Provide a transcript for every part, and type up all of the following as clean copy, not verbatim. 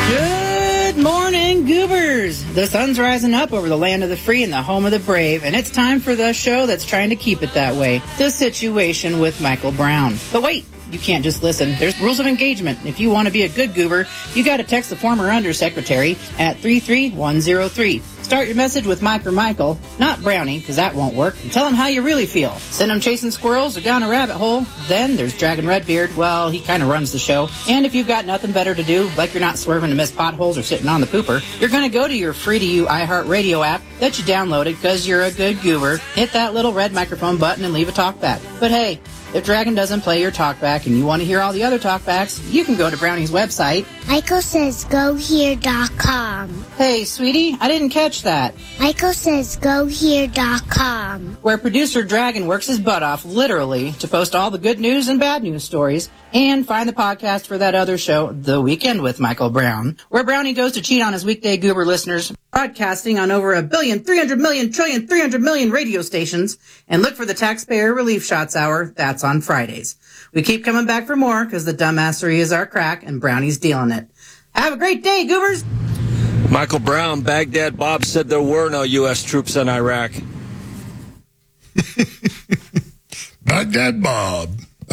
Good morning, goobers. The sun's rising up over the land of the free and the home of the brave, and it's time for the show that's trying to keep it that way, The Situation with Michael Brown. But wait, you can't just listen. There's rules of engagement. If you want to be a good goober, you got to text the former undersecretary at 33103. Start your message with Mike or Michael, not Brownie, because that won't work, and tell him how you really feel. Send him chasing squirrels or down a rabbit hole. Then there's Dragon Redbeard. Well, he kind of runs the show. And if you've got nothing better to do, like you're not swerving to miss potholes or sitting on the pooper, you're going to go to your free-to-you iHeartRadio app that you downloaded because you're a good goober, hit that little red microphone button and leave a talkback. But hey, if Dragon doesn't play your talkback and you want to hear all the other talkbacks, you can go to Brownie's website. Michael says GoHere.com. Hey, sweetie, I didn't catch that. Michael says GoHere.com. Where producer Dragon works his butt off, literally, to post all the good news and bad news stories, and find the podcast for that other show, The Weekend with Michael Brown, where Brownie goes to cheat on his weekday goober listeners, broadcasting on over 1,300,000,000,000,000,000,000,000,000 radio stations, and look for the Taxpayer Relief Shots Hour. That's on Fridays. We keep coming back for more because the dumbassery is our crack and Brownie's dealing it. Have a great day, goobers! Michael Brown, Baghdad Bob said there were no U.S. troops in Iraq. Baghdad Bob.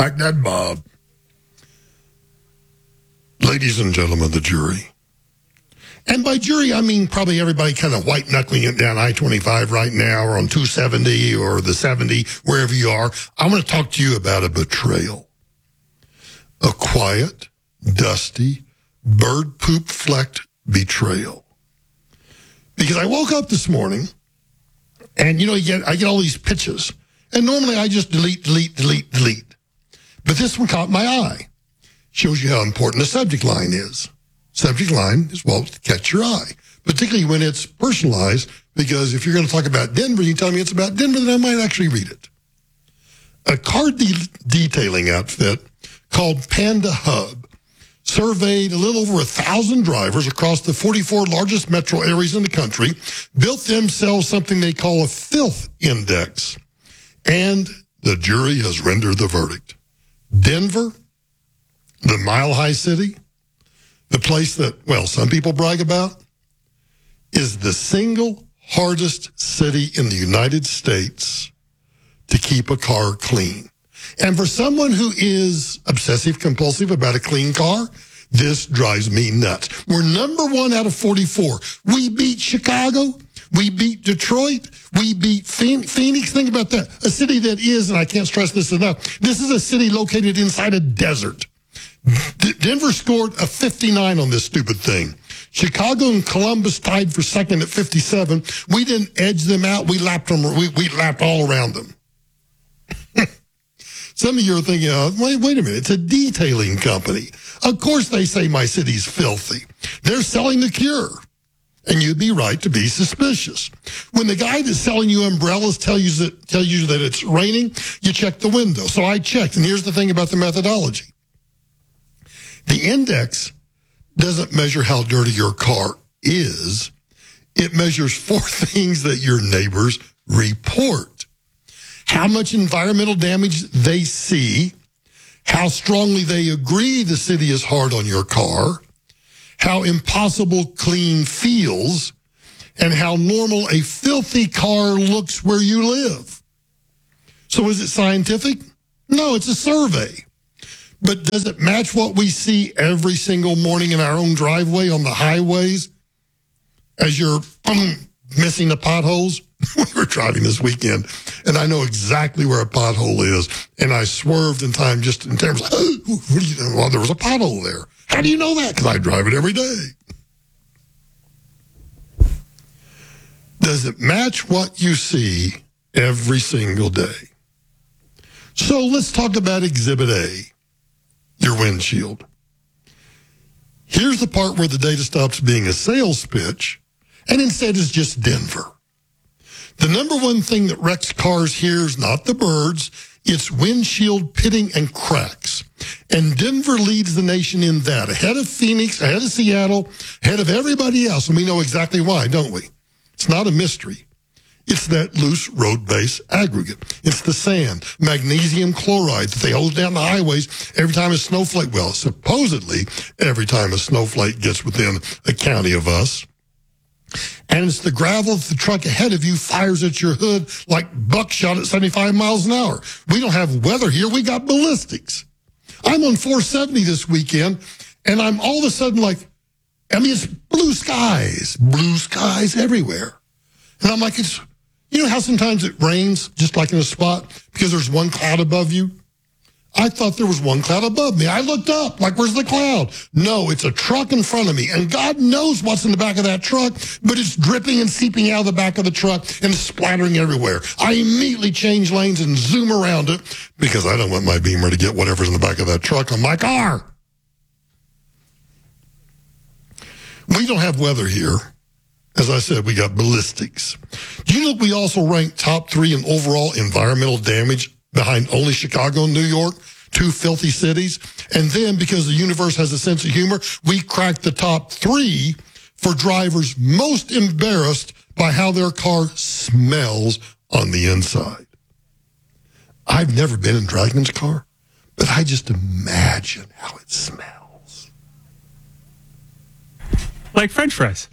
Ladies and gentlemen, the jury. And by jury, I mean probably everybody kind of white-knuckling it down I-25 right now or on 270 or the 70, wherever you are. I want to talk to you about a betrayal. A quiet, dusty, bird-poop-flecked betrayal. Because I woke up this morning, and, you know, I get all these pitches. And normally I just delete. But this one caught my eye. Shows you how important the subject line is. Subject line is, well, to catch your eye, particularly when it's personalized, because if you're going to talk about Denver, you tell me it's about Denver, then I might actually read it. A car detailing outfit called Panda Hub surveyed a little over 1,000 drivers across the 44 largest metro areas in the country, built themselves something they call a filth index, and the jury has rendered the verdict. Denver, the mile-high city, the place that, well, some people brag about, is the single hardest city in the United States to keep a car clean. And for someone who is obsessive-compulsive about a clean car, this drives me nuts. We're number 1 out of 44. We beat Chicago. We beat Detroit. We beat Phoenix. Think about that. A city that is, and I can't stress this enough, this is a city located inside a desert. Denver scored a 59 on this stupid thing. Chicago and Columbus tied for second at 57. We didn't edge them out. We lapped them. We lapped all around them. Some of you are thinking, wait a minute, it's a detailing company. Of course they say my city's filthy. They're selling the cure. And you'd be right to be suspicious. When the guy that's selling you umbrellas tell you that it's raining, you check the window. So I checked, and here's the thing about the methodology. The index doesn't measure how dirty your car is. It measures 4 things that your neighbors report. How much environmental damage they see, how strongly they agree the city is hard on your car, how impossible clean feels, and how normal a filthy car looks where you live. So is it scientific? No, it's a survey. But does it match what we see every single morning in our own driveway on the highways as you're missing the potholes? We were driving this weekend, and I know exactly where a pothole is, and I swerved in time just in terms of, what do you know? Well, there was a pothole there. How do you know that? Because I drive it every day. Does it match what you see every single day? So let's talk about Exhibit A. Your windshield. Here's the part where the data stops being a sales pitch and instead is just Denver. The number one thing that wrecks cars here is not the birds, it's windshield pitting and cracks. And Denver leads the nation in that, ahead of Phoenix, ahead of Seattle, ahead of everybody else, and we know exactly why, don't we? It's not a mystery. It's that loose road-based aggregate. It's the sand, magnesium chloride that they hose down the highways every time a snowflake, well, supposedly every time a snowflake gets within a county of us. And it's the gravel that the truck ahead of you fires at your hood like buckshot at 75 miles an hour. We don't have weather here. We got ballistics. I'm on 470 this weekend, and I'm all of a sudden like, it's blue skies everywhere. And I'm like, you know how sometimes it rains just like in a spot because there's one cloud above you? I thought there was one cloud above me. I looked up, like, where's the cloud? No, it's a truck in front of me, and God knows what's in the back of that truck, but it's dripping and seeping out of the back of the truck and splattering everywhere. I immediately change lanes and zoom around it because I don't want my Beamer to get whatever's in the back of that truck on my car. We don't have weather here. As I said, we got ballistics. Do you know we also rank top 3 in overall environmental damage behind only Chicago and New York, 2 filthy cities? And then, because the universe has a sense of humor, we cracked the top 3 for drivers most embarrassed by how their car smells on the inside. I've never been in Dragon's car, but I just imagine how it smells. Like French fries.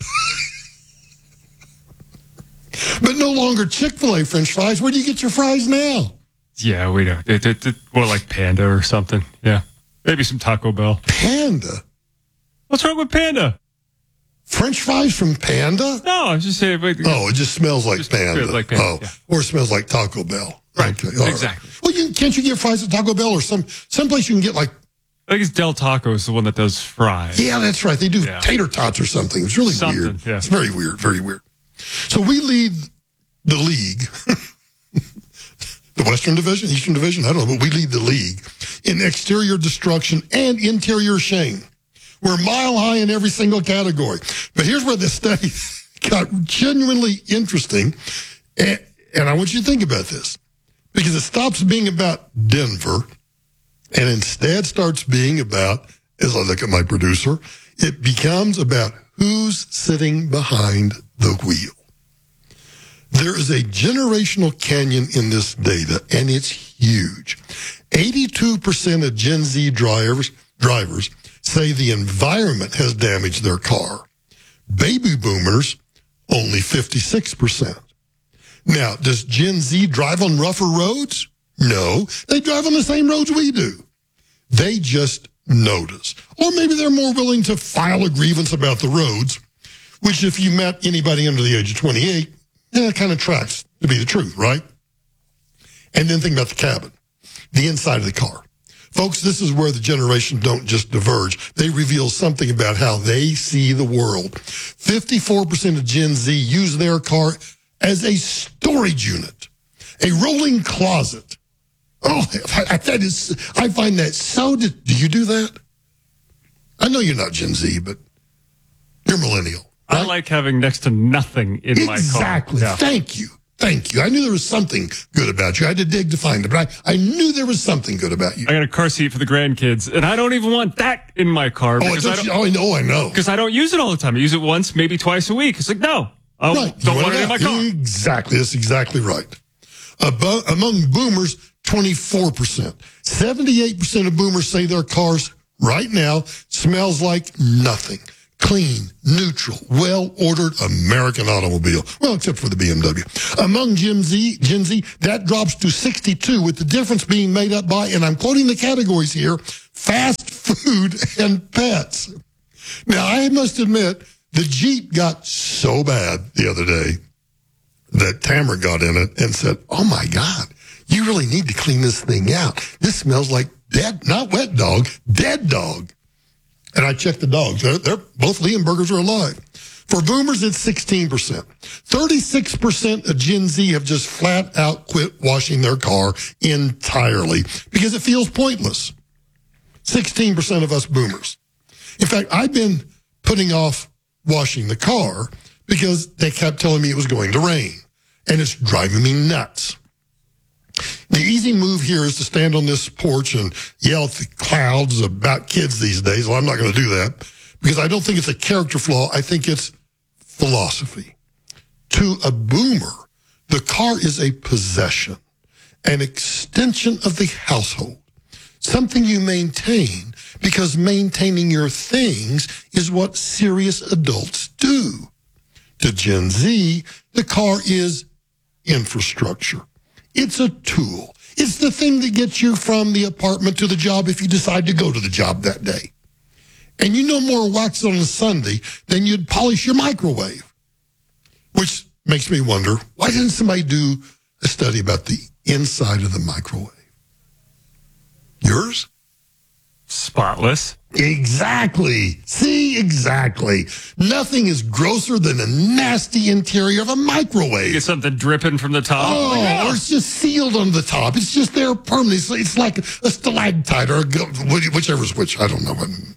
But no longer Chick-fil-A French fries. Where do you get your fries now? Yeah, we don't. More like Panda or something. Yeah. Maybe some Taco Bell. Panda? What's wrong with Panda? French fries from Panda? No, I was just saying. It just smells like Panda. Like Panda. Oh, yeah. Or it smells like Taco Bell. Right, Okay, exactly. Right. Well, can't you get fries at Taco Bell or someplace you can get like... I think it's Del Taco is the one that does fries. Yeah, that's right. They do tater tots or something. It's really weird. Yeah. It's very weird, very weird. So we lead the league, the Western Division, Eastern Division, I don't know, but we lead the league in exterior destruction and interior shame. We're mile high in every single category. But here's where the study got genuinely interesting. And I want you to think about this, because it stops being about Denver and instead starts being about, as I look at my producer, it becomes about who's sitting behind the wheel. There is a generational canyon in this data, and it's huge. 82% of Gen Z drivers say the environment has damaged their car. Baby boomers, only 56%. Now, does Gen Z drive on rougher roads? No, they drive on the same roads we do. They just notice. Or maybe they're more willing to file a grievance about the roads, which if you met anybody under the age of 28, it kind of tracks to be the truth, right? And then think about the cabin, the inside of the car. Folks, this is where the generations don't just diverge. They reveal something about how they see the world. 54% of Gen Z use their car as a storage unit, a rolling closet. Oh, I find that so... Do you do that? I know you're not Gen Z, but you're millennial. I like having next to nothing in my car. Exactly. Yeah. Thank you. I knew there was something good about you. I had to dig to find it, but I knew there was something good about you. I got a car seat for the grandkids, and I don't even want that in my car. I know. Because I don't use it all the time. I use it once, maybe twice a week. It's like, no, I don't want it in my car. Exactly. That's exactly right. Among boomers, 24%. 78% of boomers say their cars right now smells like nothing. Clean, neutral, well-ordered American automobile. Well, except for the BMW. Among Gen Z, that drops to 62, with the difference being made up by, and I'm quoting the categories here, fast food and pets. Now, I must admit, the Jeep got so bad the other day that Tamara got in it and said, oh, my God, you really need to clean this thing out. This smells like dead, not wet dog, dead dog. And I checked the dogs. They're both Leonbergers are alive. For boomers, it's 16%. 36% of Gen Z have just flat out quit washing their car entirely because it feels pointless. 16% of us boomers. In fact, I've been putting off washing the car because they kept telling me it was going to rain, and it's driving me nuts. The easy move here is to stand on this porch and yell at the clouds about kids these days. Well, I'm not going to do that because I don't think it's a character flaw. I think it's philosophy. To a boomer, The car is a possession, an extension of the household, something you maintain because maintaining your things is what serious adults do. To Gen Z, the car is infrastructure. It's a tool. It's the thing that gets you from the apartment to the job if you decide to go to the job that day. And you know more wax on a Sunday than you'd polish your microwave. Which makes me wonder, why didn't somebody do a study about the inside of the microwave? Yours? Spotless. Exactly. See, exactly. Nothing is grosser than a nasty interior of a microwave. Get something dripping from the top. Oh, or it's just sealed on the top. It's just there permanently. It's like a stalactite or whichever's which. I don't know.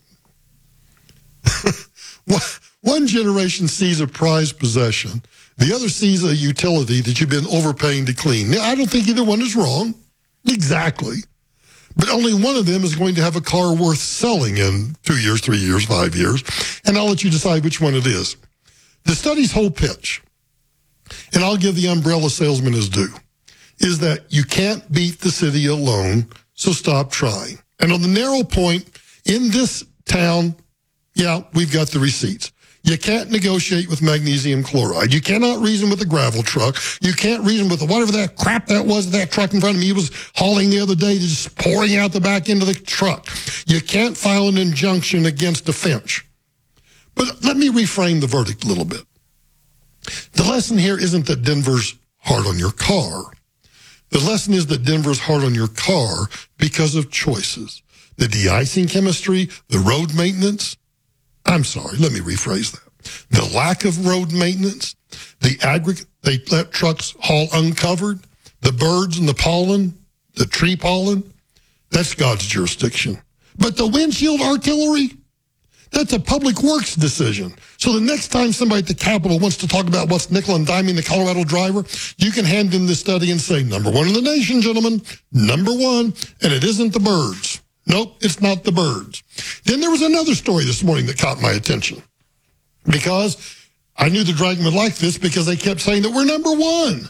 One generation sees a prized possession. The other sees a utility that you've been overpaying to clean. Now, I don't think either one is wrong. Exactly. But only one of them is going to have a car worth selling in 2 years, 3 years, 5 years. And I'll let you decide which one it is. The study's whole pitch, and I'll give the umbrella salesman his due, is that you can't beat the city alone, so stop trying. And on the narrow point, in this town, yeah, we've got the receipts. You can't negotiate with magnesium chloride. You cannot reason with a gravel truck. You can't reason with whatever that crap that was that truck in front of me was hauling the other day, just pouring out the back end of the truck. You can't file an injunction against a Finch. But let me reframe the verdict a little bit. The lesson here isn't that Denver's hard on your car. The lesson is that Denver's hard on your car because of choices. The de-icing chemistry, the road maintenance. I'm sorry, let me rephrase that. The lack of road maintenance, the aggregate they let trucks haul uncovered, the birds and the pollen, the tree pollen, that's God's jurisdiction. But the windshield artillery, that's a public works decision. So the next time somebody at the Capitol wants to talk about what's nickel and diming the Colorado driver, you can hand them this study and say, number one in the nation, gentlemen, number one, and it isn't the birds. Nope, it's not the birds. Then there was another story this morning that caught my attention because I knew the Dragon would like this because they kept saying that we're number one.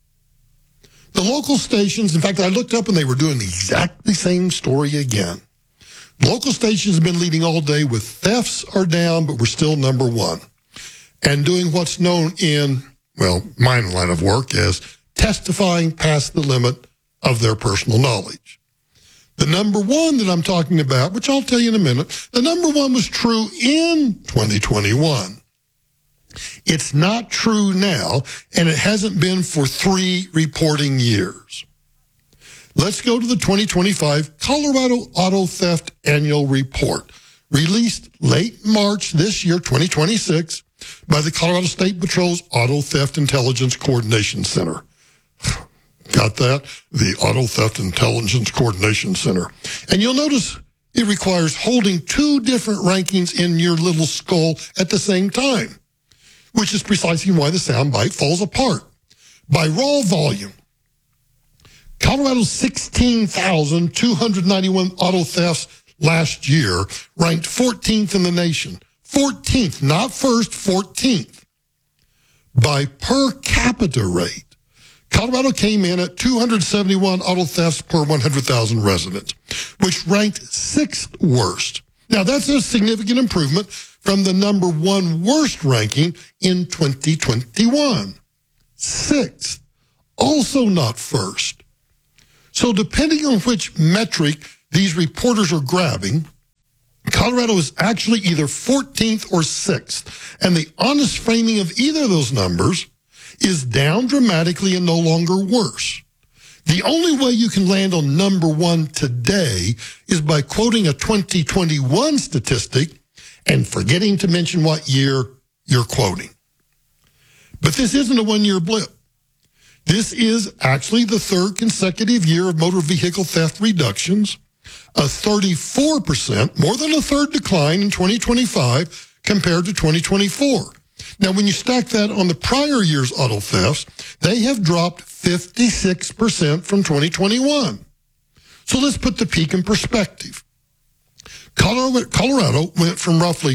The local stations, in fact, I looked up and they were doing the exactly same story again. Local stations have been leading all day with thefts are down, but we're still number one. And doing what's known in, well, my line of work as testifying past the limit of their personal knowledge. The number one that I'm talking about, which I'll tell you in a minute, the number one was true in 2021. It's not true now, and it hasn't been for 3 reporting years. Let's go to the 2025 Colorado Auto Theft Annual Report, released late March this year, 2026, by the Colorado State Patrol's Auto Theft Intelligence Coordination Center. Got that? The Auto Theft Intelligence Coordination Center. And you'll notice it requires holding 2 different rankings in your little skull at the same time, which is precisely why the soundbite falls apart. By raw volume, Colorado's 16,291 auto thefts last year ranked 14th in the nation. 14th, not first, 14th. By per capita rate, Colorado came in at 271 auto thefts per 100,000 residents, which ranked 6th worst. Now, that's a significant improvement from the number 1 worst ranking in 2021. 6th, also not first. So depending on which metric these reporters are grabbing, Colorado is actually either 14th or 6th. And the honest framing of either of those numbers is down dramatically and no longer worse. The only way you can land on number 1 today is by quoting a 2021 statistic and forgetting to mention what year you're quoting. But this isn't a one-year blip. This is actually the 3rd consecutive year of motor vehicle theft reductions, a 34%, more than a third decline in 2025 compared to 2024. Now, when you stack that on the prior year's auto thefts, they have dropped 56% from 2021. So let's put the peak in perspective. Colorado went from roughly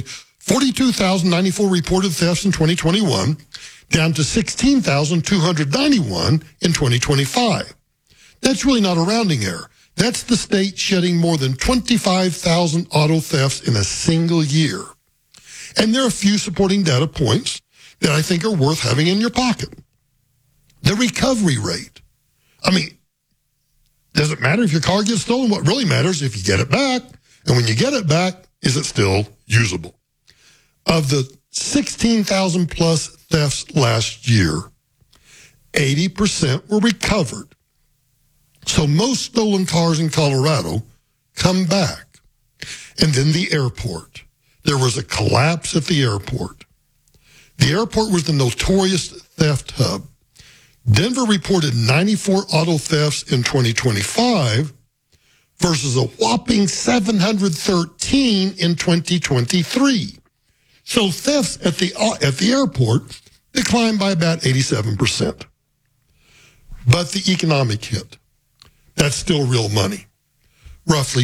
42,094 reported thefts in 2021, down to 16,291 in 2025. That's really not a rounding error. That's the state shedding more than 25,000 auto thefts in a single year. And there are a few supporting data points that I think are worth having in your pocket. The recovery rate. I mean, does it matter if your car gets stolen? What really matters is if you get it back. And when you get it back, is it still usable? Of the 16,000 plus thefts last year, 80% were recovered. So most stolen cars in Colorado come back. And then the airport. There was a collapse at the airport. The airport was the notorious theft hub. Denver reported 94 auto thefts in 2025 versus a whopping 713 in 2023. So thefts at the airport declined by about 87%. But the economic hit, that's still real money. Roughly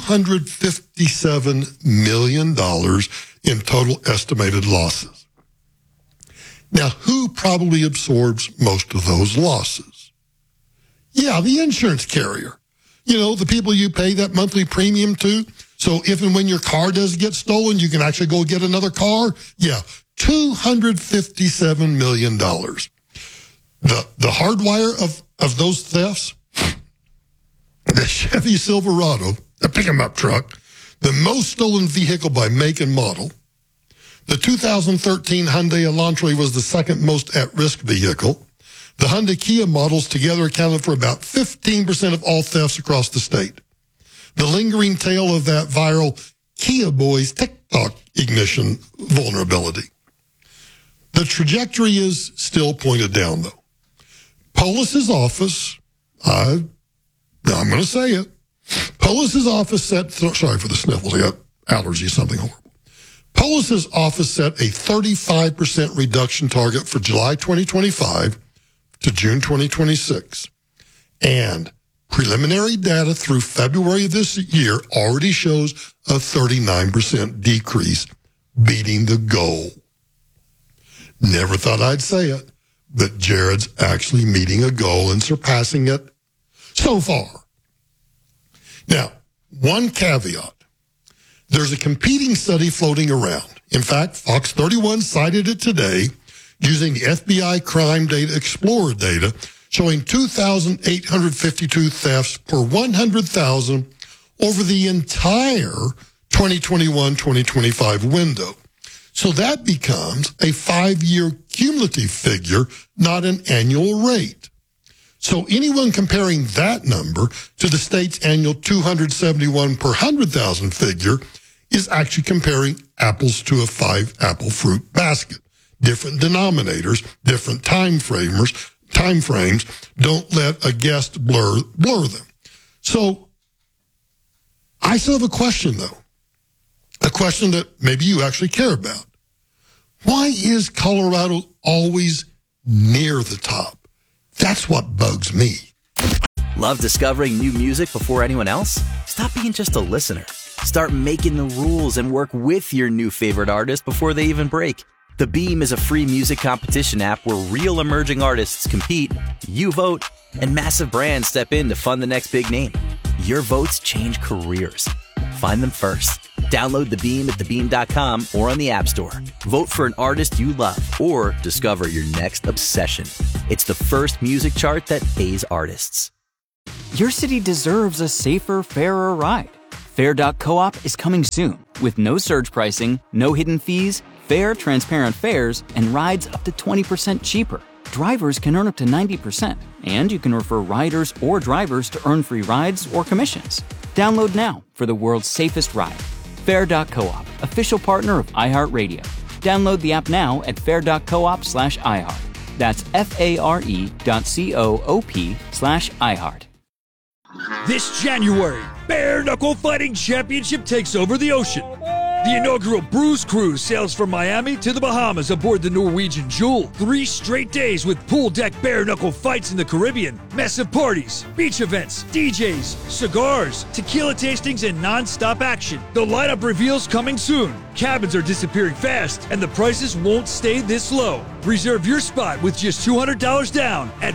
$257 million in total estimated losses. Now, who probably absorbs most of those losses? Yeah, the insurance carrier. You know, the people you pay that monthly premium to. So if and when your car does get stolen, you can actually go get another car. Yeah, $257 million. The hardwire of those thefts, the Chevy Silverado, a pick-em-up truck, the most stolen vehicle by make and model. The 2013 Hyundai Elantra was the second most at-risk vehicle. The Hyundai Kia models together accounted for about 15% of all thefts across the state. The lingering tale of that viral Kia Boys TikTok ignition vulnerability. The trajectory is still pointed down, though. Polis's office, I'm going to say it. Polis's office set, sorry for the sniffles, I got allergies, something horrible. Polis's office set a 35% reduction target for July 2025 to June 2026. And preliminary data through February of this year already shows a 39% decrease, beating the goal. Never thought I'd say it, but Jared's actually meeting a goal and surpassing it so far. Now, one caveat. There's a competing study floating around. In fact, Fox 31 cited it today using the FBI Crime Data Explorer data showing 2,852 thefts per 100,000 over the entire 2021-2025 window. So that becomes a 5-year cumulative figure, not an annual rate. So anyone comparing that number to the state's annual 271 per 100,000 figure is actually comparing apples to a 5-apple fruit basket. Different denominators, different time frames. Don't let a guest blur them. So I still have a question, though. A question that maybe you actually care about. Why is Colorado always near the top? That's what bugs me. Love discovering new music before anyone else? Stop being just a listener. Start making the rules and work with your new favorite artist before they even break. The Beam is a free music competition app where real emerging artists compete, you vote, and massive brands step in to fund the next big name. Your votes change careers. Find them first. Download The Beam at thebeam.com or on the App Store. Vote for an artist you love or discover your next obsession. It's the first music chart that pays artists. Your city deserves a safer, fairer ride. Fair.coop is coming soon with no surge pricing, no hidden fees, fair, transparent fares, and rides up to 20% cheaper. Drivers can earn up to 90%, and you can refer riders or drivers to earn free rides or commissions. Download now for the world's safest ride. Fair.coop, official partner of iHeartRadio. Download the app now at fair.coop/iHeart. That's FARE.coop/iHeart. This January, Bare Knuckle Fighting Championship takes over the ocean. The inaugural Bruise Cruise sails from Miami to the Bahamas aboard the Norwegian Jewel. 3 straight days with pool deck bare-knuckle fights in the Caribbean, massive parties, beach events, DJs, cigars, tequila tastings, and non-stop action. The lineup reveals coming soon. Cabins are disappearing fast, and the prices won't stay this low. Reserve your spot with just $200 down at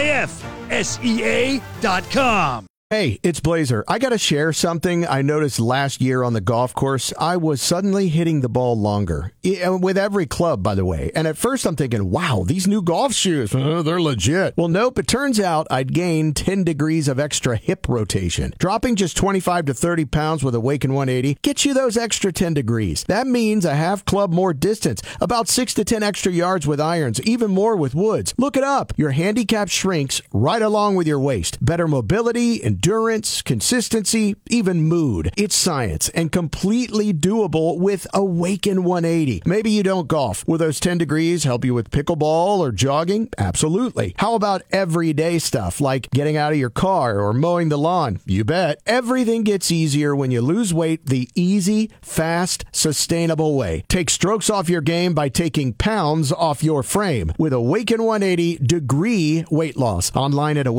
BKFSEA.com. Hey, it's Blazer. I got to share something I noticed last year on the golf course. I was suddenly hitting the ball longer, with every club, by the way. And at first I'm thinking, wow, these new golf shoes, they're legit. Well, nope, it turns out I'd gained 10 degrees of extra hip rotation. Dropping just 25 to 30 pounds with Awaken 180 gets you those extra 10 degrees. That means a half club more distance, about 6 to 10 extra yards with irons, even more with woods. Look it up. Your handicap shrinks right along with your waist. Better mobility, endurance, consistency, even mood. It's science and completely doable with Awaken 180. Maybe you don't golf. Will those 10 degrees help you with pickleball or jogging? Absolutely. How about everyday stuff like getting out of your car or mowing the lawn? You bet. Everything gets easier when you lose weight the easy, fast, sustainable way. Take strokes off your game by taking pounds off your frame with Awaken 180 Degree Weight Loss. Online at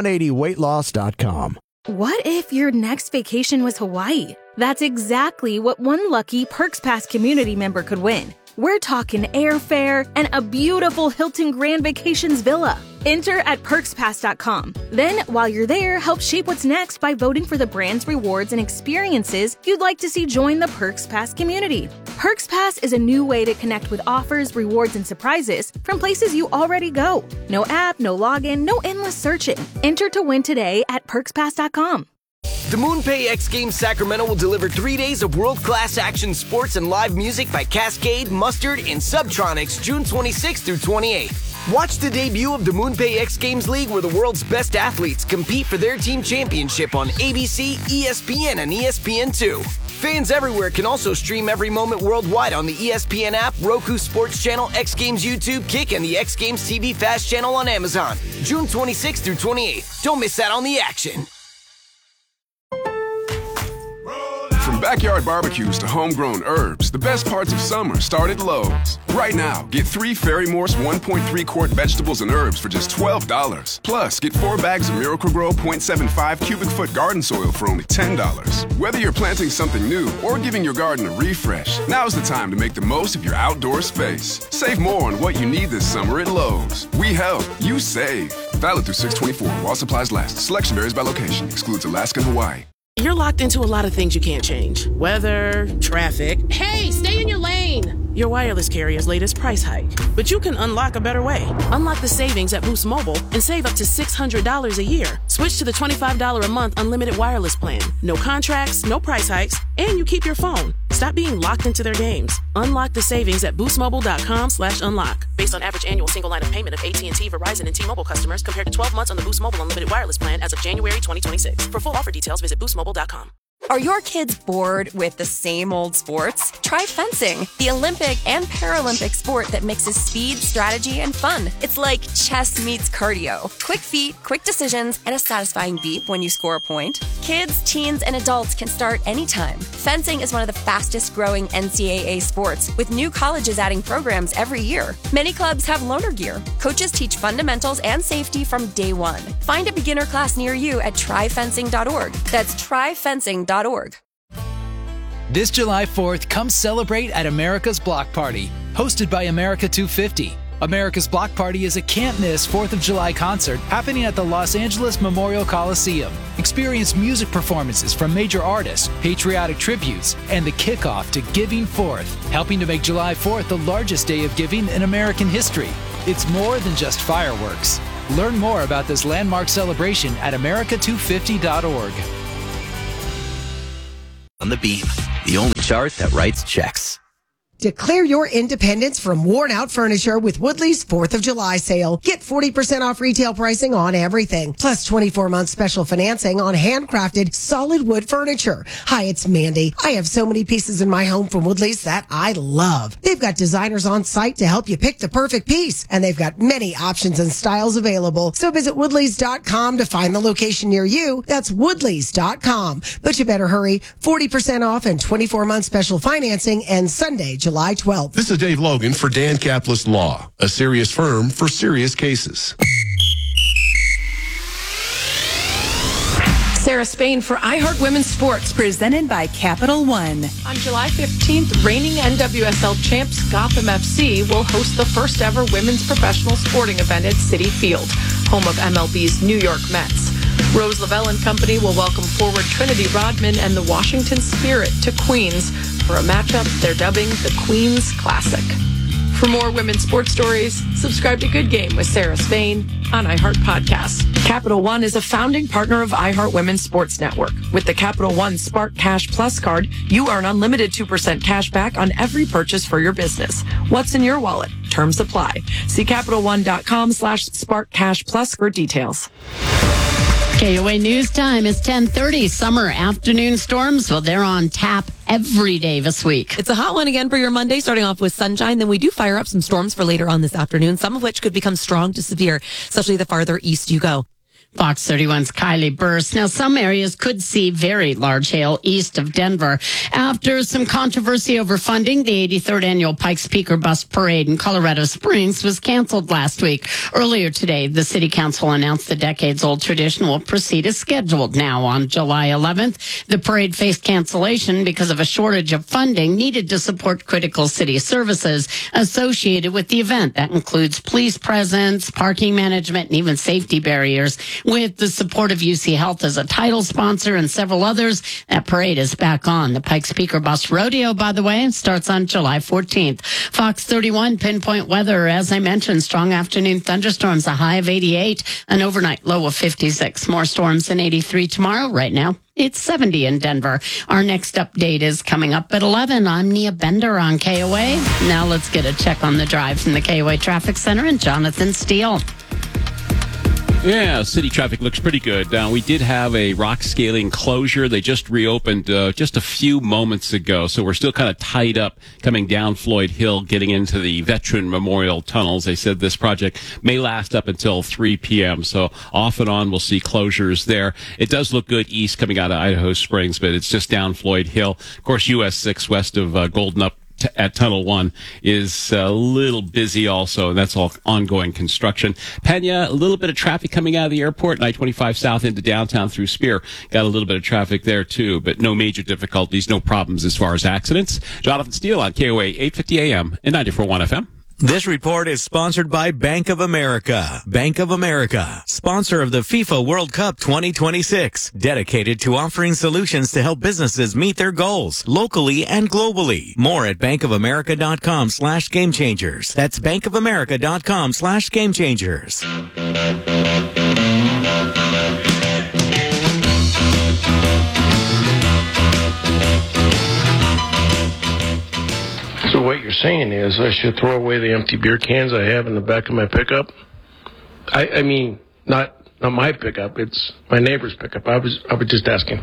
awaken180weightloss.com. What if your next vacation was Hawaii? That's exactly what one lucky Perks Pass community member could win. We're talking airfare and a beautiful Hilton Grand Vacations villa. Enter at perkspass.com. Then, while you're there, help shape what's next by voting for the brands, rewards, and experiences you'd like to see join the Perks Pass community. Perks Pass is a new way to connect with offers, rewards, and surprises from places you already go. No app, no login, no endless searching. Enter to win today at perkspass.com. The MoonPay X Games Sacramento will deliver 3 days of world-class action sports and live music by Cascade, Mustard, and Subtronics June 26th through 28th. Watch the debut of the MoonPay X Games League where the world's best athletes compete for their team championship on ABC, ESPN, and ESPN2. Fans everywhere can also stream every moment worldwide on the ESPN app, Roku Sports Channel, X Games YouTube, Kick, and the X Games TV Fast Channel on Amazon. June 26th through 28th. Don't miss out on the action. From backyard barbecues to homegrown herbs, the best parts of summer start at Lowe's. Right now, get 3 Fairy Morse 1.3-quart vegetables and herbs for just $12. Plus, get 4 bags of Miracle-Gro 0.75 cubic foot garden soil for only $10. Whether you're planting something new or giving your garden a refresh, now's the time to make the most of your outdoor space. Save more on what you need this summer at Lowe's. We help, you save. Valid through 6/24 while supplies last. Selection varies by location. Excludes Alaska and Hawaii. You're locked into a lot of things you can't change. Weather, traffic. Hey, stay in your lane! Your wireless carrier's latest price hike. But you can unlock a better way. Unlock the savings at Boost Mobile and save up to $600 a year. Switch to the $25 a month unlimited wireless plan. No contracts, no price hikes, and you keep your phone. Stop being locked into their games. Unlock the savings at boostmobile.com/unlock. Based on average annual single line of payment of AT&T, Verizon, and T-Mobile customers compared to 12 months on the Boost Mobile unlimited wireless plan as of January 2026. For full offer details, visit boostmobile.com. Are your kids bored with the same old sports? Try fencing, the Olympic and Paralympic sport that mixes speed, strategy, and fun. It's like chess meets cardio. Quick feet, quick decisions, and a satisfying beep when you score a point. Kids, teens, and adults can start anytime. Fencing is one of the fastest growing NCAA sports, with new colleges adding programs every year. Many clubs have loaner gear. Coaches teach fundamentals and safety from day one. Find a beginner class near you at tryfencing.org. That's tryfencing.org. This July 4th, come celebrate at America's Block Party, hosted by America 250. America's Block Party is a can't-miss 4th of July concert happening at the Los Angeles Memorial Coliseum. Experience music performances from major artists, patriotic tributes, and the kickoff to Giving Forth, helping to make July 4th the largest day of giving in American history. It's more than just fireworks. Learn more about this landmark celebration at america250.org. On the Beam, the only chart that writes checks. Declare your independence from worn-out furniture with Woodley's 4th of July sale. Get 40% off retail pricing on everything, plus 24-month special financing on handcrafted solid wood furniture. Hi, it's Mandy. I have so many pieces in my home from Woodley's that I love. They've got designers on site to help you pick the perfect piece, and they've got many options and styles available. So visit woodleys.com to find the location near you. That's woodleys.com. But you better hurry. 40% off and 24-month special financing ends Sunday, July 12th. This is Dave Logan for Dan Kaplis Law, a serious firm for serious cases. Sarah Spain for iHeart Women's Sports, presented by Capital One. On July 15th, reigning NWSL champs Gotham FC will host the first ever women's professional sporting event at Citi Field, home of MLB's New York Mets. Rose Lavelle and Company will welcome forward Trinity Rodman and the Washington Spirit to Queens for a matchup they're dubbing the Queens Classic. For more women's sports stories, subscribe to Good Game with Sarah Spain on iHeart Podcasts. Capital One is a founding partner of iHeart Women's Sports Network. With the Capital One Spark Cash Plus card, you earn unlimited 2% cash back on every purchase for your business. What's in your wallet? Terms apply. See CapitalOne.com/SparkCashPlus for details. KOA News Time is 10:30. Summer afternoon storms, well, they're on tap every day this week. It's a hot one again for your Monday, starting off with sunshine. Then we do fire up some storms for later on this afternoon, some of which could become strong to severe, especially the farther east you go. Fox 31's Kylie Burst. Now, some areas could see very large hail east of Denver. After some controversy over funding, the 83rd annual Pikes Peak Bus Parade in Colorado Springs was canceled last week. Earlier today, the city council announced the decades-old tradition will proceed as scheduled now on July 11th. The parade faced cancellation because of a shortage of funding needed to support critical city services associated with the event. That includes police presence, parking management, and even safety barriers. With the support of UC Health as a title sponsor and several others, that parade is back on. The Pikes Peak Bus Rodeo, by the way, starts on July 14th. Fox 31 pinpoint weather. As I mentioned, strong afternoon thunderstorms, a high of 88, an overnight low of 56. More storms in 83 tomorrow. Right now, it's 70 in Denver. Our next update is coming up at 11. I'm Nia Bender on KOA. Now let's get a check on the drive from the KOA Traffic Center and Jonathan Steele. Yeah, city traffic looks pretty good. We did have a rock scaling closure. They just reopened just a few moments ago, so we're still kind of tied up coming down Floyd Hill, getting into the Veteran Memorial Tunnels. They said this project may last up until 3 p.m., so off and on we'll see closures there. It does look good east coming out of Idaho Springs, but it's just down Floyd Hill. Of course, US 6 west of Golden Up at Tunnel 1 is a little busy also, and that's all ongoing construction. Pena, a little bit of traffic coming out of the airport, and I-25 south into downtown through Spear. Got a little bit of traffic there, too, but no major difficulties, no problems as far as accidents. Jonathan Steele on KOA 850 AM and 94.1 FM. This report is sponsored by Bank of America. Bank of America, sponsor of the FIFA World Cup 2026, dedicated to offering solutions to help businesses meet their goals locally and globally. More at bankofamerica.com/gamechangers. That's bankofamerica.com/gamechangers. So what you're saying is I should throw away the empty beer cans I have in the back of my pickup? I mean, not my pickup. It's my neighbor's pickup. I was just asking.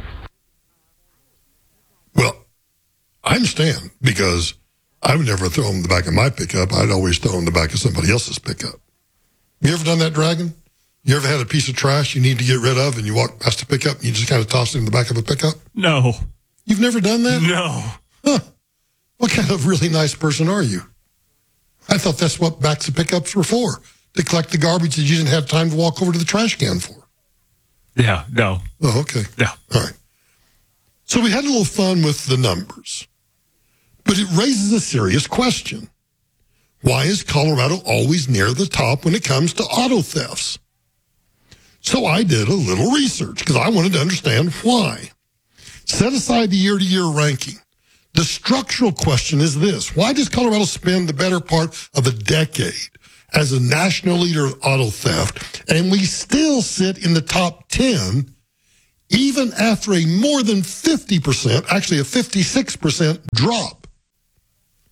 Well, I understand, because I would never throw them in the back of my pickup. I'd always throw them in the back of somebody else's pickup. You ever done that, Dragon? You ever had a piece of trash you need to get rid of and you walk past the pickup and you just kind of toss it in the back of a pickup? No. You've never done that? No. Huh. What kind of really nice person are you? I thought that's what backs of pickups were for, to collect the garbage that you didn't have time to walk over to the trash can for. Yeah, no. Oh, okay. Yeah. All right. So we had a little fun with the numbers, but it raises a serious question. Why is Colorado always near the top when it comes to auto thefts? So I did a little research because I wanted to understand why. Set aside the year-to-year ranking. The structural question is this: why does Colorado spend the better part of a decade as a national leader of auto theft, and we still sit in the top 10, even after a more than 50%, actually a 56% drop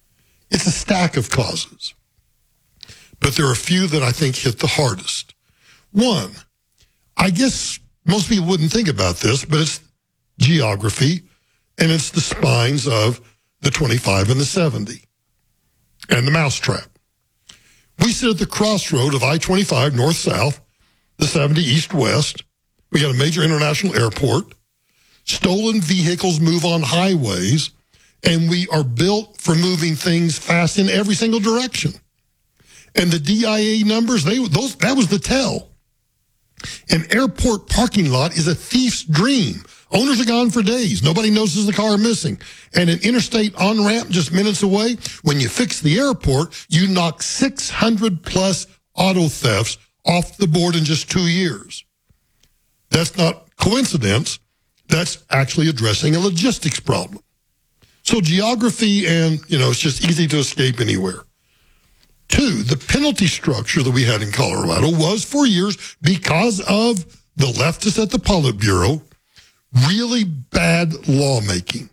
It's a stack of causes. But there are a few that I think hit the hardest. One, I guess most people wouldn't think about this, but it's geography, and it's the spines of the 25 and the 70, and the mousetrap. We sit at the crossroad of I-25 north-south, the 70 east-west. We got a major international airport. Stolen vehicles move on highways, and we are built for moving things fast in every single direction. And the DIA numbers, that was the tell. An airport parking lot is a thief's dream. Owners are gone for days. Nobody notices the car missing. And an interstate on-ramp just minutes away, when you fix the airport, you knock 600 plus auto thefts off the board in just 2 years. That's not coincidence. That's actually addressing a logistics problem. So geography and, it's just easy to escape anywhere. 2, the penalty structure that we had in Colorado was for years, because of the leftists at the Politburo, really bad lawmaking.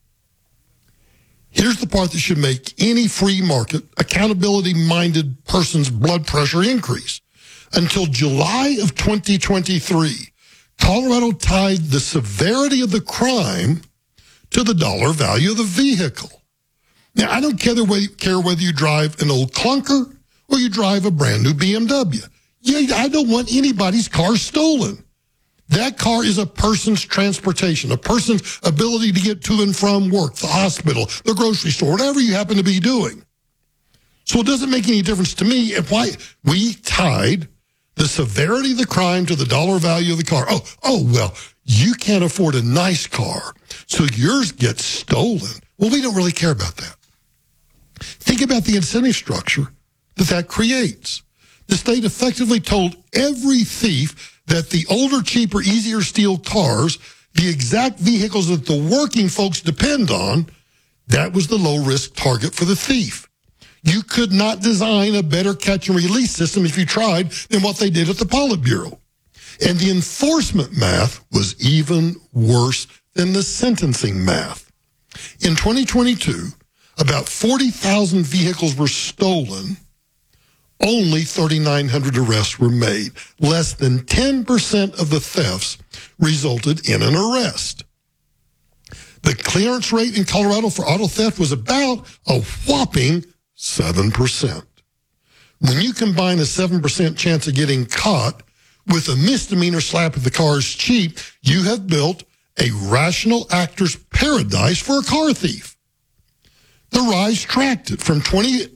Here's the part that should make any free market, accountability-minded person's blood pressure increase. Until July of 2023, Colorado tied the severity of the crime to the dollar value of the vehicle. Now, I don't care whether you drive an old clunker or you drive a brand new BMW. I don't want anybody's car stolen. That car is a person's transportation, a person's ability to get to and from work, the hospital, the grocery store, whatever you happen to be doing. So it doesn't make any difference to me if we tied the severity of the crime to the dollar value of the car. Well, you can't afford a nice car, so yours gets stolen. Well, we don't really care about that. Think about the incentive structure that creates. The state effectively told every thief that the older, cheaper, easier to steal cars, the exact vehicles that the working folks depend on, that was the low-risk target for the thief. You could not design a better catch-and-release system if you tried than what they did at the Politburo. And the enforcement math was even worse than the sentencing math. In 2022, about 40,000 vehicles were stolen. Only 3,900 arrests were made. Less than 10% of the thefts resulted in an arrest. The clearance rate in Colorado for auto theft was about a whopping 7%. When you combine a 7% chance of getting caught with a misdemeanor slap if the car is cheap, you have built a rational actor's paradise for a car thief. The rise tracked it. From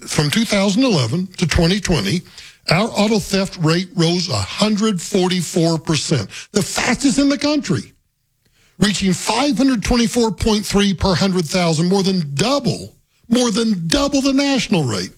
2011 to 2020, our auto theft rate rose 144%, the fastest in the country, reaching 524.3 per 100,000, more than double the national rate.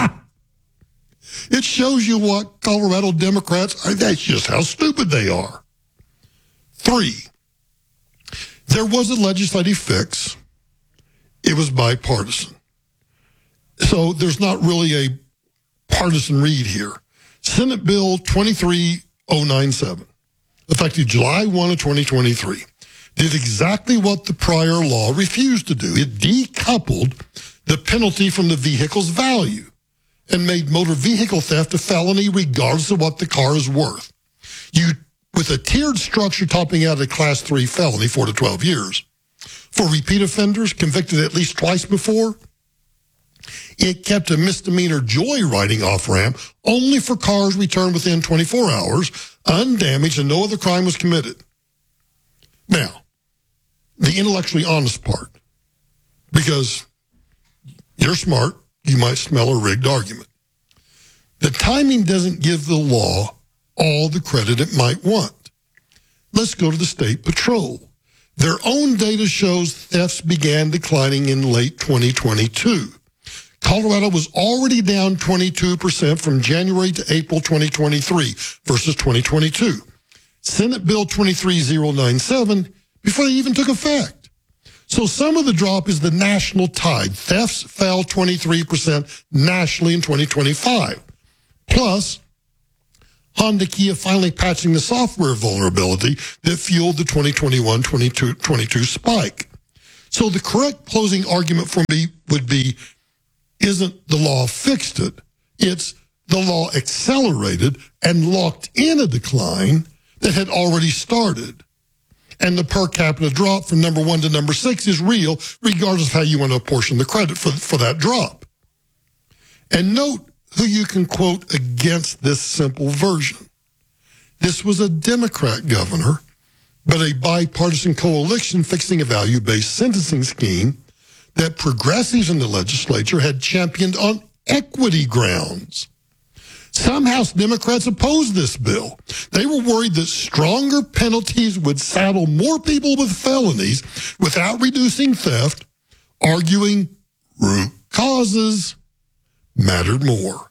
It shows you what Colorado Democrats are. That's just how stupid they are. 3, there was a legislative fix. It was bipartisan. So there's not really a partisan read here. Senate Bill 23097, effective July 1 of 2023, did exactly what the prior law refused to do. It decoupled the penalty from the vehicle's value and made motor vehicle theft a felony regardless of what the car is worth. With a tiered structure topping out a Class 3 felony, 4 to 12 years. For repeat offenders convicted at least twice before, it kept a misdemeanor joyriding off-ramp only for cars returned within 24 hours, undamaged, and no other crime was committed. Now, the intellectually honest part, because you're smart, you might smell a rigged argument. The timing doesn't give the law all the credit it might want. Let's go to the State Patrol. Their own data shows thefts began declining in late 2022. Colorado was already down 22% from January to April 2023 versus 2022. Senate Bill 23097 before they even took effect. So some of the drop is the national tide. Thefts fell 23% nationally in 2025. Plus, Honda Kia finally patching the software vulnerability that fueled the 2021-22 spike. So the correct closing argument for me would be isn't the law fixed it. It's the law accelerated and locked in a decline that had already started. And the per capita drop from number 1 to number 6 is real, regardless of how you want to apportion the credit for that drop. And note who you can quote against this simple version. This was a Democrat governor, but a bipartisan coalition fixing a value-based sentencing scheme that progressives in the legislature had championed on equity grounds. Some House Democrats opposed this bill. They were worried that stronger penalties would saddle more people with felonies without reducing theft, arguing root causes mattered more.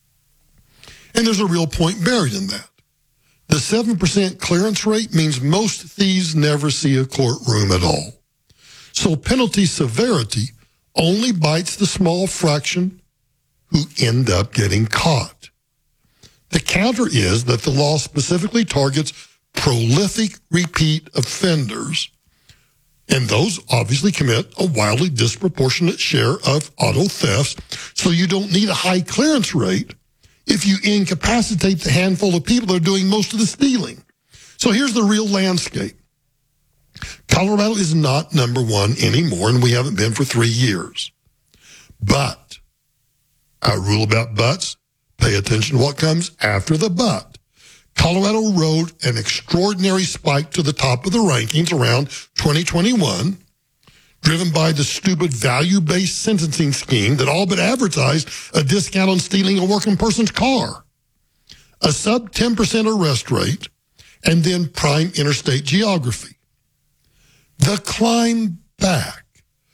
And there's a real point buried in that. The 7% clearance rate means most thieves never see a courtroom at all. So penalty severity only bites the small fraction who end up getting caught. The counter is that the law specifically targets prolific repeat offenders, and those obviously commit a wildly disproportionate share of auto thefts, so you don't need a high clearance rate if you incapacitate the handful of people that are doing most of the stealing. So here's the real landscape. Colorado is not number 1 anymore, and we haven't been for 3 years. But, our rule about buts, pay attention to what comes after the but. Colorado rode an extraordinary spike to the top of the rankings around 2021, driven by the stupid value-based sentencing scheme that all but advertised a discount on stealing a working person's car, a sub 10% arrest rate, and then prime interstate geography. The climb back,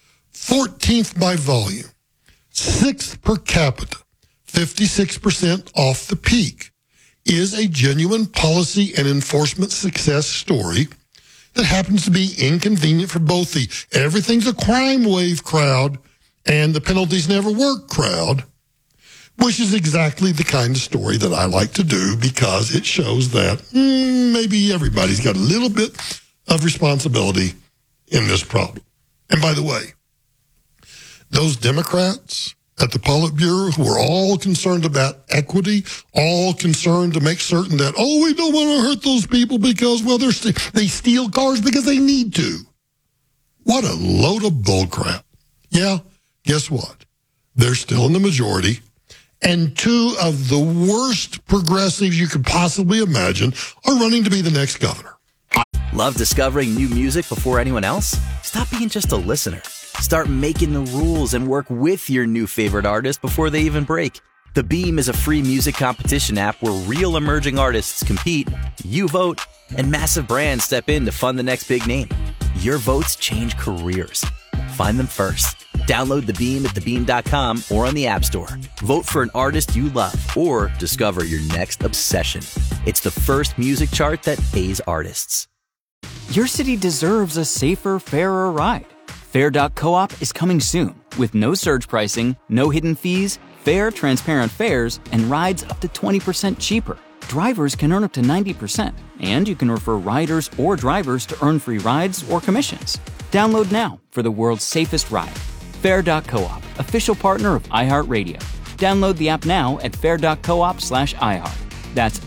14th by volume, 6th per capita, 56% off the peak, is a genuine policy and enforcement success story that happens to be inconvenient for both the everything's a crime wave crowd and the penalties never work crowd, which is exactly the kind of story that I like to do because it shows that maybe everybody's got a little bit of responsibility in this problem. And by the way, those Democrats at the Politburo who are all concerned about equity, all concerned to make certain that, we don't want to hurt those people because, well, they steal cars because they need to. What a load of bullcrap. Yeah, guess what? They're still in the majority, and 2 of the worst progressives you could possibly imagine are running to be the next governor. Love discovering new music before anyone else? Stop being just a listener. Start making the rules and work with your new favorite artist before they even break. The Beam is a free music competition app where real emerging artists compete, you vote, and massive brands step in to fund the next big name. Your votes change careers. Find them first. Download The Beam at thebeam.com or on the App Store. Vote for an artist you love or discover your next obsession. It's the first music chart that pays artists. Your city deserves a safer, fairer ride. Fair.coop is coming soon with no surge pricing, no hidden fees, fair, transparent fares, and rides up to 20% cheaper. Drivers can earn up to 90%, and you can refer riders or drivers to earn free rides or commissions. Download now for the world's safest ride. Fair.coop, official partner of iHeartRadio. Download the app now at fair.coop/iHeart. That's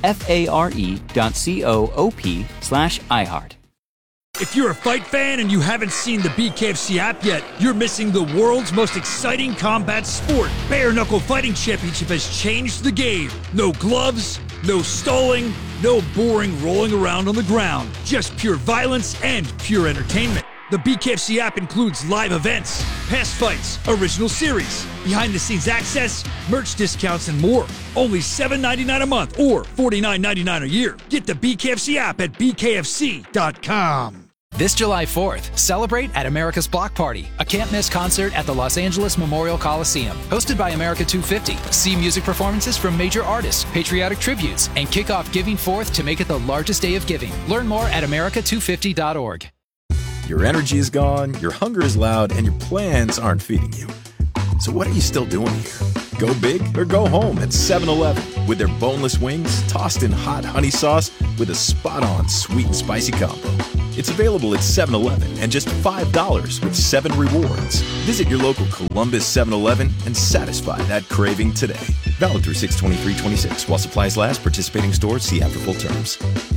FARE.coop/iHeart. If you're a fight fan and you haven't seen the BKFC app yet, you're missing the world's most exciting combat sport. Bare Knuckle Fighting Championship has changed the game. No gloves, no stalling, no boring rolling around on the ground. Just pure violence and pure entertainment. The BKFC app includes live events, past fights, original series, behind-the-scenes access, merch discounts, and more. Only $7.99 a month or $49.99 a year. Get the BKFC app at bkfc.com. This July 4th, celebrate at America's Block Party, a can't-miss concert at the Los Angeles Memorial Coliseum. Hosted by America 250. See music performances from major artists, patriotic tributes, and kick off Giving Forth to make it the largest day of giving. Learn more at america250.org. Your energy is gone, your hunger is loud, and your plans aren't feeding you. So what are you still doing here? Go big or go home at 7-Eleven with their boneless wings tossed in hot honey sauce with a spot-on sweet and spicy combo. It's available at 7-Eleven and just $5 with 7 rewards. Visit your local Columbus 7-Eleven and satisfy that craving today. Valid through 6/23/26. While supplies last, participating stores see after full terms.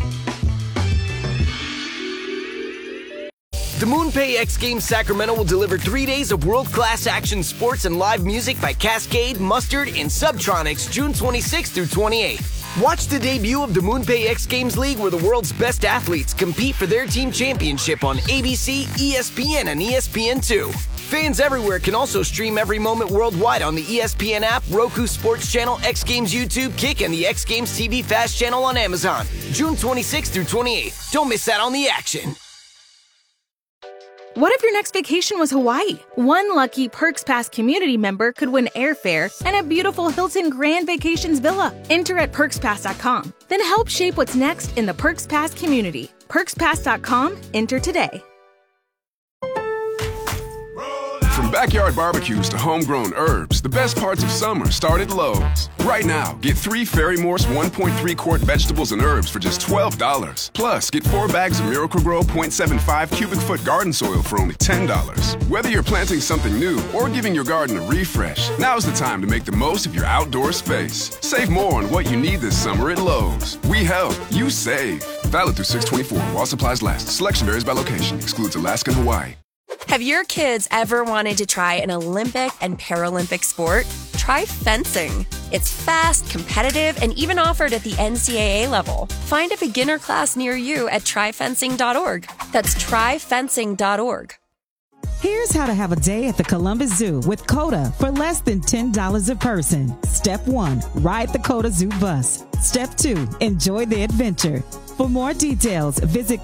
The MoonPay X Games Sacramento will deliver 3 days of world-class action sports and live music by Cascade, Mustard, and Subtronics June 26th through 28th. Watch the debut of the MoonPay X Games League where the world's best athletes compete for their team championship on ABC, ESPN, and ESPN2. Fans everywhere can also stream every moment worldwide on the ESPN app, Roku Sports Channel, X Games YouTube, Kick, and the X Games TV Fast Channel on Amazon. June 26th through 28th. Don't miss out on the action. What if your next vacation was Hawaii? One lucky Perks Pass community member could win airfare and a beautiful Hilton Grand Vacations villa. Enter at PerksPass.com. Then help shape what's next in the Perks Pass community. PerksPass.com. Enter today. From backyard barbecues to homegrown herbs, the best parts of summer start at Lowe's. Right now, get 3 Ferry-Morse 1.3-quart vegetables and herbs for just $12. Plus, get 4 bags of Miracle-Gro 0.75 cubic foot garden soil for only $10. Whether you're planting something new or giving your garden a refresh, now's the time to make the most of your outdoor space. Save more on what you need this summer at Lowe's. We help, you save. Valid through 6/24 while supplies last. Selection varies by location. Excludes Alaska and Hawaii. Have your kids ever wanted to try an Olympic and Paralympic sport? Try fencing. It's fast, competitive, and even offered at the NCAA level. Find a beginner class near you at tryfencing.org. That's tryfencing.org. Here's how to have a day at the Columbus Zoo with COTA for less than $10 a person. Step 1, ride the COTA Zoo bus. Step 2, enjoy the adventure. For more details, visit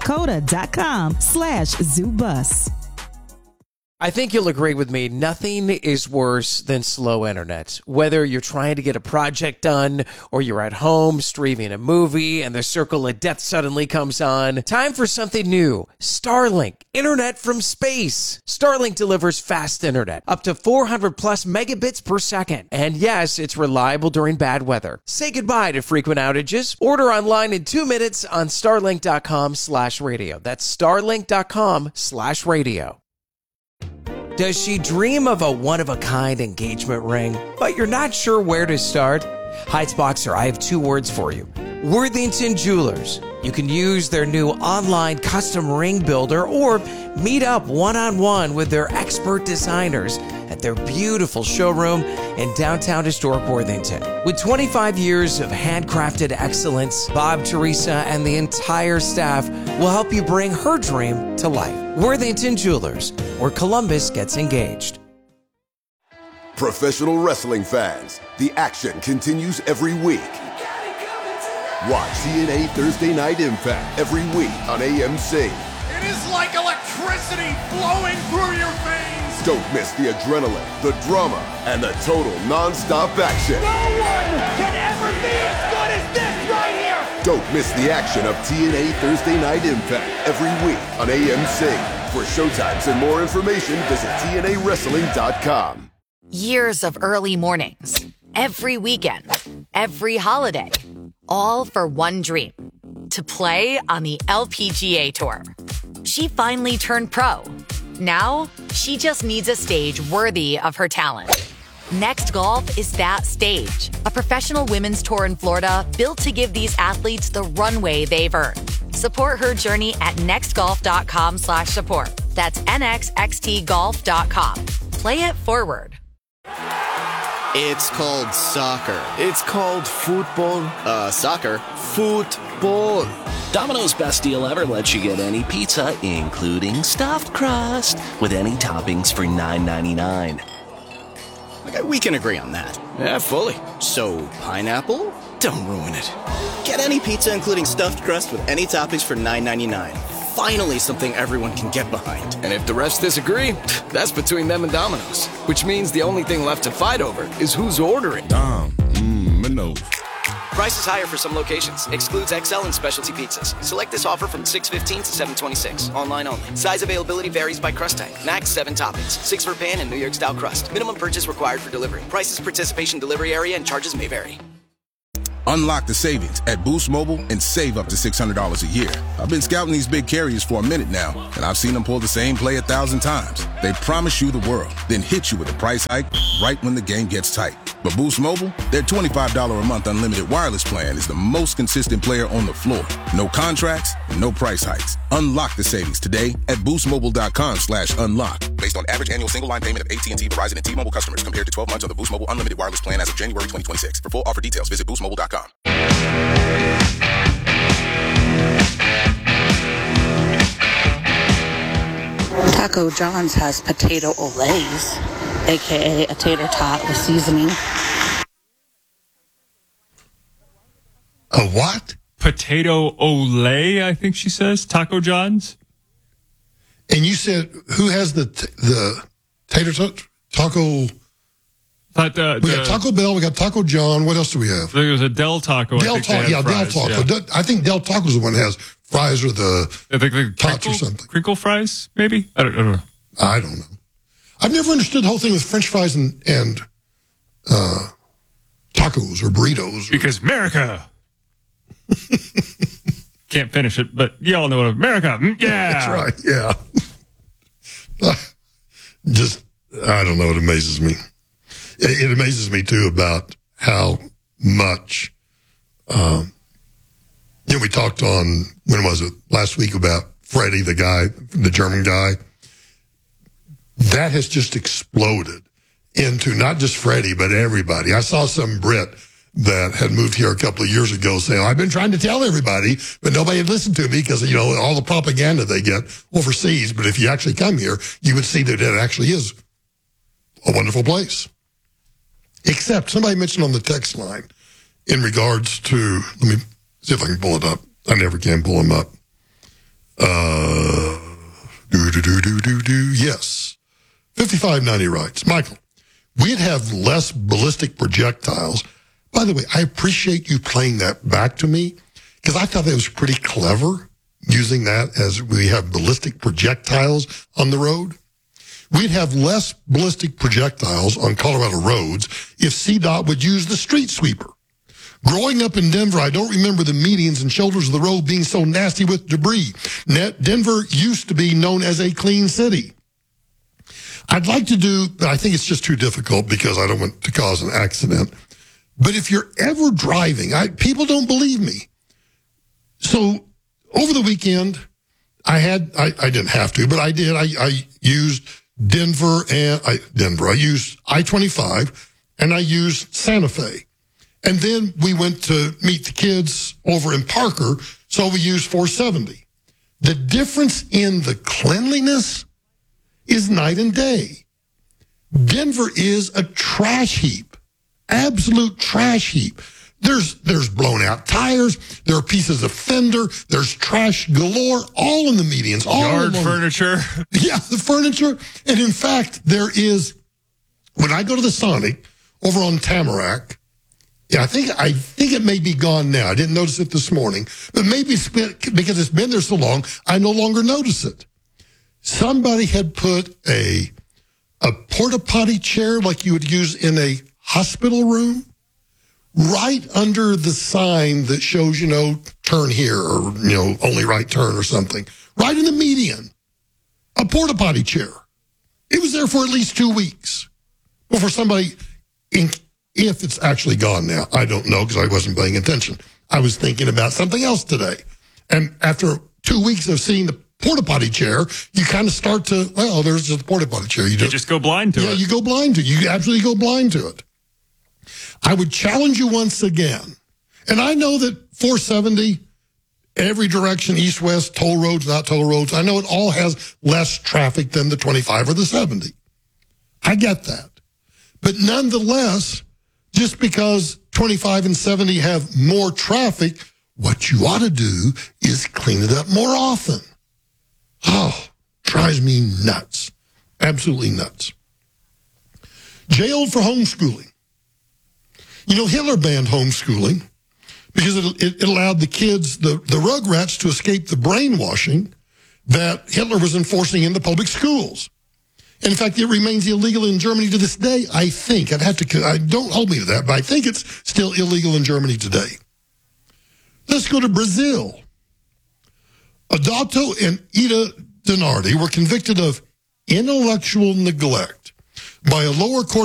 COTA.com/zoobus. I think you'll agree with me, nothing is worse than slow internet. Whether you're trying to get a project done or you're at home streaming a movie and the circle of death suddenly comes on, time for something new. Starlink, internet from space. Starlink delivers fast internet, up to 400 plus megabits per second. And yes, it's reliable during bad weather. Say goodbye to frequent outages. Order online in 2 minutes on starlink.com/radio. That's starlink.com/radio. Does she dream of a one-of-a-kind engagement ring, but you're not sure where to start? Heights Boxer, I have 2 words for you. Worthington Jewelers. You can use their new online custom ring builder or meet up one-on-one with their expert designers at their beautiful showroom in downtown historic Worthington. With 25 years of handcrafted excellence, Bob, Teresa, and the entire staff will help you bring her dream to life. Worthington Jewelers, where Columbus gets engaged. Professional wrestling fans, the action continues every week. Watch TNA Thursday Night Impact every week on AMC. It is like electricity flowing through your veins. Don't miss the adrenaline, the drama, and the total non-stop action. No one can ever be as good as this right here. Don't miss the action of TNA Thursday Night Impact every week on AMC. For showtimes and more information, visit TNAWrestling.com. Years of early mornings, every weekend, every holiday, all for one dream, to play on the LPGA Tour. She finally turned pro. Now, she just needs a stage worthy of her talent. Next Golf is that stage, a professional women's tour in Florida built to give these athletes the runway they've earned. Support her journey at nextgolf.com/support. That's nxxtgolf.com. Play it forward. It's called soccer. It's called football. Soccer. Football. Domino's Best Deal Ever lets you get any pizza, including stuffed crust, with any toppings for $9.99. Okay, we can agree on that. Yeah, fully. So, pineapple? Don't ruin it. Get any pizza, including stuffed crust, with any toppings for $9.99. Finally, something everyone can get behind. And if the rest disagree, that's between them and Domino's. Which means the only thing left to fight over is who's ordering. Domino's. Price is higher for some locations. Excludes XL and specialty pizzas. Select this offer from 6/15 to 7/26. Online only. Size availability varies by crust type. Max 7 toppings. 6 for pan and New York style crust. Minimum purchase required for delivery. Prices, participation, delivery area, and charges may vary. Unlock the savings at Boost Mobile and save up to $600 a year. I've been scouting these big carriers for a minute now, and I've seen them pull the same play 1,000 times. They promise you the world, then hit you with a price hike right when the game gets tight. But Boost Mobile, their $25 a month unlimited wireless plan is the most consistent player on the floor. No contracts, no price hikes. Unlock the savings today at boostmobile.com/unlock. Based on average annual single line payment of AT&T, Verizon, and T-Mobile customers compared to 12 months on the Boost Mobile unlimited wireless plan as of January 2026. For full offer details, visit boostmobile.com. Taco John's has potato olays, aka a tater tot with seasoning. A what? Potato olay, I think she says. Taco John's. And you said, who has the tater taco? We got Taco Bell, we got Taco John. What else do we have? There was a Del Taco. Del Taco. Yeah. I think Del Taco's the one that has fries or the tots or something. Crinkle fries, maybe? I don't know. I don't know. I've never understood the whole thing with French fries and tacos or burritos. Because America. Can't finish it, but you all know what America. Yeah. That's right. Yeah. Just, I don't know. It amazes me. It amazes me too about how much, we talked on, when was it? Last week about Freddie, the guy, the German guy. That has just exploded into not just Freddie, but everybody. I saw some Brit that had moved here a couple of years ago saying, I've been trying to tell everybody, but nobody had listened to me because, all the propaganda they get overseas. But if you actually come here, you would see that it actually is a wonderful place. Except somebody mentioned on the text line in regards to, let me see if I can pull it up. I never can pull them up. Yes. 5590 writes, Michael, we'd have less ballistic projectiles. By the way, I appreciate you playing that back to me because I thought that was pretty clever using that as we have ballistic projectiles on the road. We'd have less ballistic projectiles on Colorado roads if CDOT would use the street sweeper. Growing up in Denver, I don't remember the medians and shoulders of the road being so nasty with debris. Denver used to be known as a clean city. I'd like to do, but I think it's just too difficult because I don't want to cause an accident. But if you're ever driving, people don't believe me. So over the weekend, I didn't have to, but I did. I used Denver. I used I-25 and I used Santa Fe. And then we went to meet the kids over in Parker, so we used 470. The difference in the cleanliness is night and day. Denver is a trash heap, absolute trash heap. There's blown out tires, there are pieces of fender, there's trash galore, all in the medians. All yard furniture. Yeah, the furniture. And in fact, there is, when I go to the Sonic over on Tamarack, yeah, I think it may be gone now. I didn't notice it this morning, but maybe it's been, because it's been there so long, I no longer notice it. Somebody had put a porta potty chair like you would use in a hospital room right under the sign that shows, turn here or, only right turn or something. Right in the median. A porta potty chair. It was there for at least 2 weeks. Well, for somebody, if it's actually gone now, I don't know because I wasn't paying attention. I was thinking about something else today. And after 2 weeks of seeing the porta potty chair, you kind of start to, well, there's just a porta potty chair. You just go blind to it. Yeah, you go blind to it. You absolutely go blind to it. I would challenge you once again. And I know that 470, every direction, east, west, toll roads, not toll roads, I know it all has less traffic than the 25 or the 70. I get that. But nonetheless, just because 25 and 70 have more traffic, what you ought to do is clean it up more often. Oh, drives me nuts. Absolutely nuts. Jailed for homeschooling. Hitler banned homeschooling because it allowed the kids, the Rugrats, to escape the brainwashing that Hitler was enforcing in the public schools. In fact, it remains illegal in Germany to this day, I think. Don't hold me to that, but I think it's still illegal in Germany today. Let's go to Brazil. Adalto and Ida Denardi were convicted of intellectual neglect by a lower court